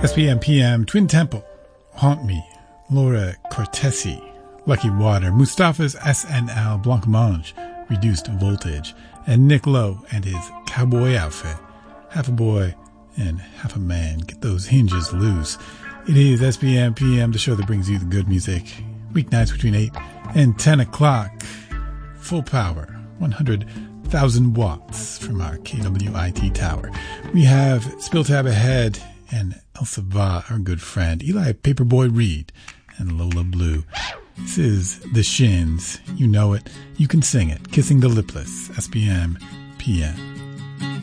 SPM PM, Twin Temple, Haunt Me, Laura Cortesi, Lucky Water, Mustafa's SNL, Blancmange, Reduced Voltage, and Nick Lowe and his cowboy outfit. Half a boy and half a man. Get those hinges loose. It is SPM PM, the show that brings you the good music. Weeknights between 8 and 10 o'clock. Full power, 100,000 watts from our KWIT tower. We have Spill Tab Ahead and Elsa Va, our good friend, Eli Paperboy Reed, and Lola Blue. This is The Shins. You know it. You can sing it. Kissing the Lipless. SPM PM.